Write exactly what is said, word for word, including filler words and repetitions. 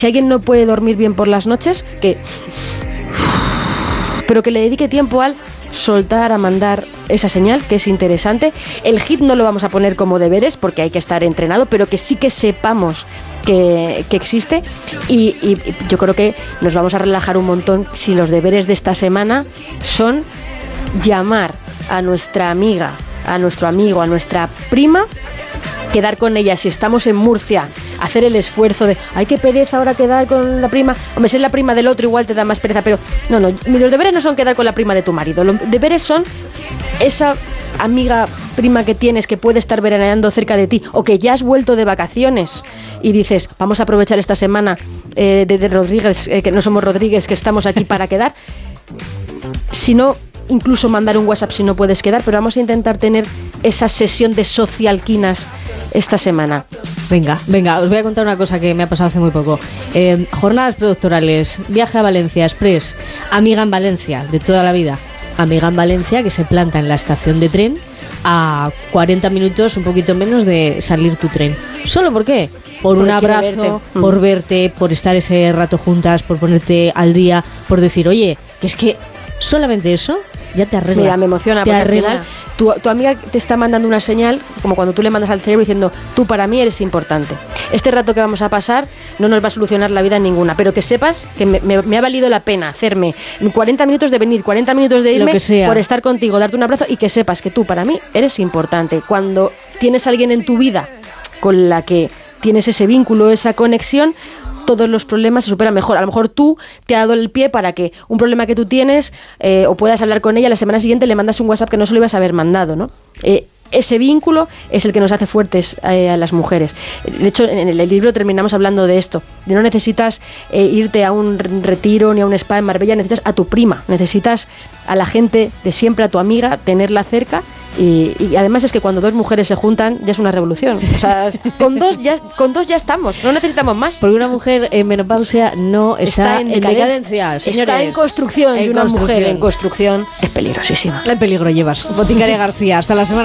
Si alguien no puede dormir bien por las noches, que pero que le dedique tiempo al soltar, a mandar esa señal, que es interesante. El hit no lo vamos a poner como deberes porque hay que estar entrenado, pero que sí que sepamos que, que existe y, y, y yo creo que nos vamos a relajar un montón si los deberes de esta semana son llamar a nuestra amiga, a nuestro amigo, a nuestra prima, quedar con ella. Si estamos en Murcia, hacer el esfuerzo de ay, qué pereza ahora quedar con la prima. Hombre, si es la prima del otro igual te da más pereza, pero no, no, los deberes no son quedar con la prima de tu marido, los deberes son esa amiga prima que tienes que puede estar veraneando cerca de ti o que ya has vuelto de vacaciones y dices, vamos a aprovechar esta semana eh, de, de Rodríguez, eh, que no somos Rodríguez, que estamos aquí para quedar. Si no, incluso mandar un WhatsApp si no puedes quedar, pero vamos a intentar tener esa sesión de socialquinas esta semana. Venga, venga, os voy a contar una cosa que me ha pasado hace muy poco. Eh, jornadas productorales, viaje a Valencia, Express, amiga en Valencia, de toda la vida. Amiga en Valencia que se planta en la estación de tren a cuarenta minutos, un poquito menos de salir tu tren. ¿Solo por qué? Por un abrazo, verte. por mm. verte, por estar ese rato juntas, por ponerte al día, por decir, oye, que es que solamente eso ya te arregla. Mira, me emociona, porque arregla. Al final tu, tu amiga te está mandando una señal, como cuando tú le mandas al cerebro diciendo, tú para mí eres importante. Este rato que vamos a pasar no nos va a solucionar la vida ninguna, pero que sepas que me, me, me ha valido la pena hacerme cuarenta minutos de venir, cuarenta minutos de irme por estar contigo, darte un abrazo y que sepas que tú para mí eres importante. Cuando tienes a alguien en tu vida con la que tienes ese vínculo, esa conexión, todos los problemas se superan mejor. A lo mejor tú te ha dado el pie para que un problema que tú tienes eh, o puedas hablar con ella, la semana siguiente le mandas un WhatsApp que no se lo ibas a haber mandado, ¿no? Eh, ese vínculo es el que nos hace fuertes eh, a las mujeres. De hecho, en el libro terminamos hablando de esto, de no necesitas eh, irte a un retiro ni a un spa en Marbella, necesitas a tu prima, necesitas a la gente de siempre, a tu amiga, tenerla cerca. Y, y además es que cuando dos mujeres se juntan ya es una revolución. O sea, con dos ya, con dos ya estamos, no necesitamos más. Porque una mujer en menopausia no está, está en, en decadencia, señores. Está en construcción, en y una construcción. mujer en construcción es peligrosísima. En peligro llevas. Boticaria García, hasta la semana.